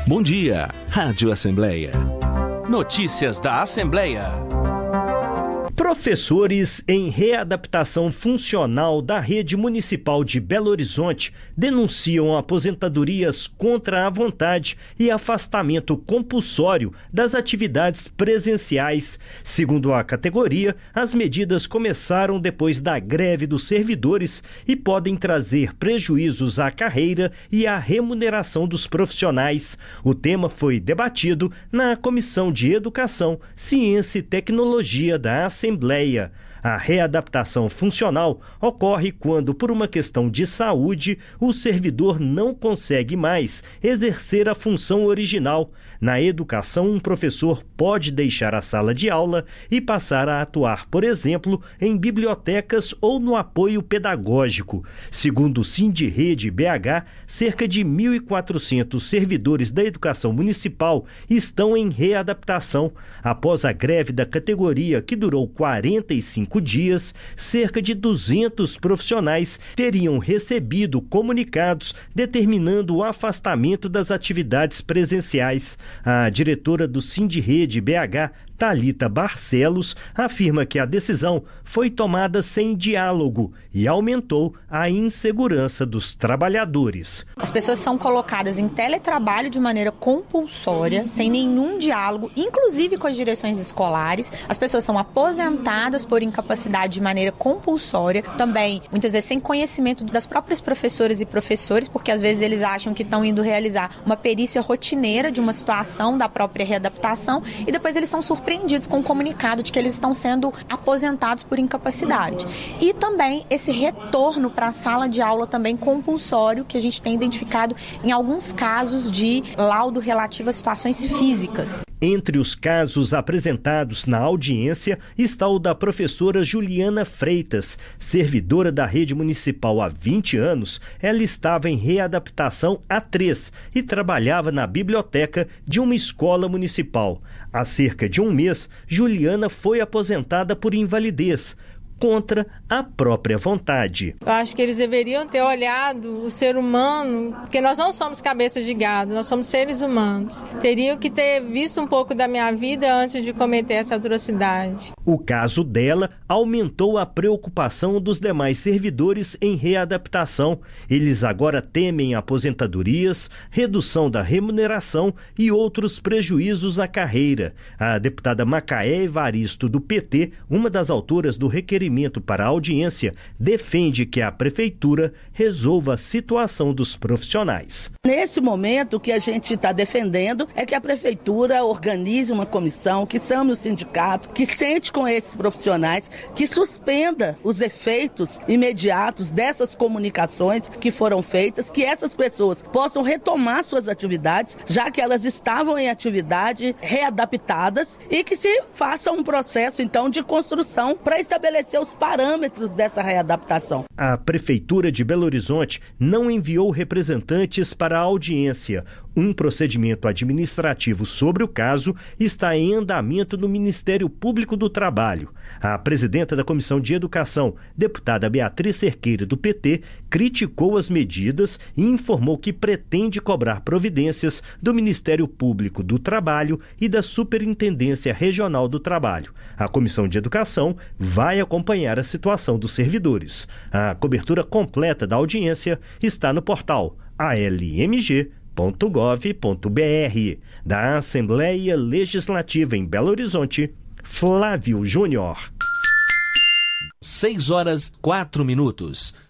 Bom dia, Rádio Assembleia. Notícias da Assembleia. Professores em readaptação funcional da rede municipal de Belo Horizonte denunciam aposentadorias contra a vontade e afastamento compulsório das atividades presenciais. Segundo a categoria, as medidas começaram depois da greve dos servidores e podem trazer prejuízos à carreira e à remuneração dos profissionais. O tema foi debatido na Comissão de Educação, Ciência e Tecnologia da Assembleia. A readaptação funcional ocorre quando, por uma questão de saúde, o servidor não consegue mais exercer a função original. Na educação, um professor pode deixar a sala de aula e passar a atuar, por exemplo, em bibliotecas ou no apoio pedagógico. Segundo o Sindirede BH, cerca de 1.400 servidores da educação municipal estão em readaptação. Após a greve da categoria, que durou 45 dias, cerca de 200 profissionais teriam recebido comunicados determinando o afastamento das atividades presenciais. A diretora do Sindirede BH, Thalita Barcelos, afirma que a decisão foi tomada sem diálogo e aumentou a insegurança dos trabalhadores. As pessoas são colocadas em teletrabalho de maneira compulsória, sem nenhum diálogo, inclusive com as direções escolares. As pessoas são aposentadas por incapacidade de maneira compulsória, também muitas vezes sem conhecimento das próprias professoras e professores, porque às vezes eles acham que estão indo realizar uma perícia rotineira de uma situação da própria readaptação e depois eles são surpreendidos com o comunicado de que eles estão sendo aposentados por incapacidade. E também esse retorno para a sala de aula também compulsório, que a gente tem identificado em alguns casos de laudo relativo a situações físicas. Entre os casos apresentados na audiência está o da professora Juliana Freitas, servidora da rede municipal há 20 anos. Ela estava em readaptação há 3 e trabalhava na biblioteca de uma escola municipal. Há cerca de um mês, Juliana foi aposentada por invalidez, contra a própria vontade. Eu acho que eles deveriam ter olhado o ser humano, porque nós não somos cabeças de gado, nós somos seres humanos. Teriam que ter visto um pouco da minha vida antes de cometer essa atrocidade. O caso dela aumentou a preocupação dos demais servidores em readaptação. Eles agora temem aposentadorias, redução da remuneração e outros prejuízos à carreira. A deputada Macaé Evaristo, do PT, uma das autoras do requerimento para a audiência, defende que a prefeitura resolva a situação dos profissionais. Nesse momento, o que a gente está defendendo é que a prefeitura organize uma comissão, que chame o sindicato, que sente com esses profissionais, que suspenda os efeitos imediatos dessas comunicações que foram feitas, que essas pessoas possam retomar suas atividades, já que elas estavam em atividade readaptadas, e que se faça um processo, então, de construção para estabelecer os parâmetros dessa readaptação. A Prefeitura de Belo Horizonte não enviou representantes para a audiência. Um procedimento administrativo sobre o caso está em andamento no Ministério Público do Trabalho. A presidenta da Comissão de Educação, deputada Beatriz Cerqueira, do PT, criticou as medidas e informou que pretende cobrar providências do Ministério Público do Trabalho e da Superintendência Regional do Trabalho. A Comissão de Educação vai acompanhar a situação dos servidores. A cobertura completa da audiência está no portal almg.gov.br. Da Assembleia Legislativa em Belo Horizonte, Flávio Júnior. 6 horas 4 minutos.